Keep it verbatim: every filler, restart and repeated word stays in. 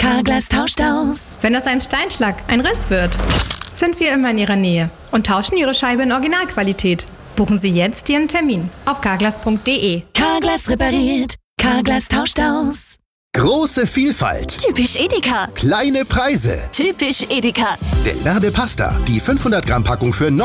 Carglass tauscht aus. Wenn aus einem Steinschlag ein Riss wird, sind wir immer in Ihrer Nähe und tauschen Ihre Scheibe in Originalqualität. Buchen Sie jetzt Ihren Termin auf carglass punkt de. Carglass repariert. Carglass tauscht aus. Große Vielfalt. Typisch Edeka. Kleine Preise. Typisch Edeka. Delverde Pasta. Die fünfhundert Gramm Packung für